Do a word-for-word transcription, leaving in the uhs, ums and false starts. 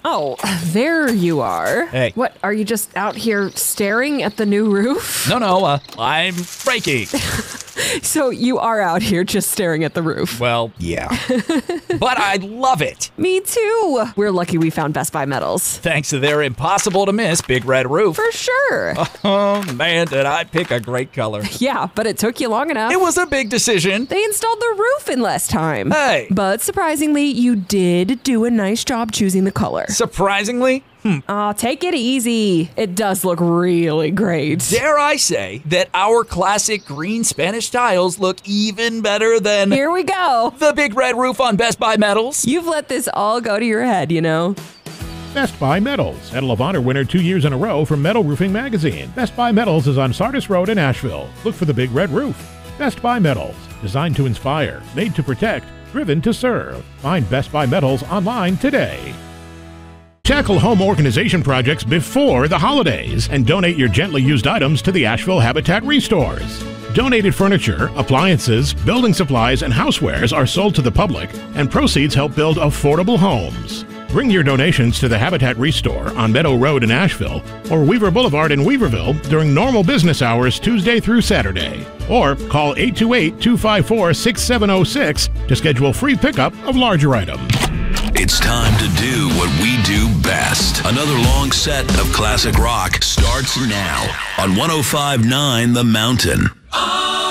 Oh, there you are. Hey. What, are you just out here staring at the new roof? No, no, uh, I'm breaking. So you are out here just staring at the roof. Well, yeah. But I love it. Me too. We're lucky we found Best Buy Metals. Thanks to their impossible to miss Big Red Roof. For sure. Oh, man, did I pick a great color. Yeah, but it took you long enough. It was a big decision. They installed the roof in less time. Hey. But surprisingly, you did do a nice job choosing the color. Surprisingly, hmm, Aw, take it easy. It does look really great. dare I say that our classic green Spanish tiles look even better than Here we go. the Big Red Roof on Best Buy Metals. You've let this all go to your head, you know? Best Buy Metals, Medal of Honor winner two years in a row from Metal Roofing Magazine. Best Buy Metals is on Sardis Road in Asheville. Look for the Big Red Roof. Best Buy Metals, designed to inspire, made to protect, driven to serve. Find Best Buy Metals online today. Tackle home organization projects before the holidays and donate your gently used items to the Asheville Habitat Restores. Donated furniture, appliances, building supplies, and housewares are sold to the public, and proceeds help build affordable homes. Bring your donations to the Habitat Restore on Meadow Road in Asheville or Weaver Boulevard in Weaverville during normal business hours Tuesday through Saturday. Or call eight two eight, two five four, six seven zero six to schedule free pickup of larger items. It's time to do what we do best. Another long set of classic rock starts now on one oh five point nine The Mountain.